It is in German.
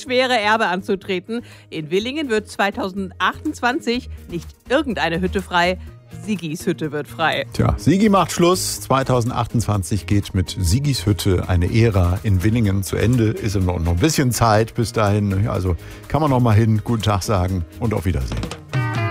schwere Erbe anzutreten. In Willingen wird 2028 nicht irgendeine Hütte frei, Siggis Hütte wird frei. Tja, Sigi macht Schluss. 2028 geht mit Sigis Hütte eine Ära in Willingen zu Ende. Ist noch ein bisschen Zeit bis dahin. Also kann man noch mal hin, guten Tag sagen und auf Wiedersehen.